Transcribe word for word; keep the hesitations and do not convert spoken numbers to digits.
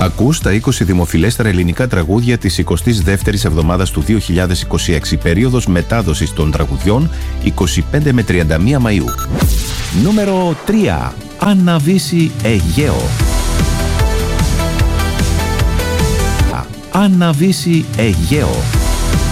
Ακούς τα είκοσι δημοφιλέστερα ελληνικά τραγούδια της εικοστής δεύτερης εβδομάδας του δύο χιλιάδες είκοσι έξι, περίοδος μετάδοσης των τραγουδιών είκοσι πέντε με τριάντα μία Μαΐου. Νούμερο τρία. Αναβήσει Αιγαίο. Αναβήσει Αιγαίο.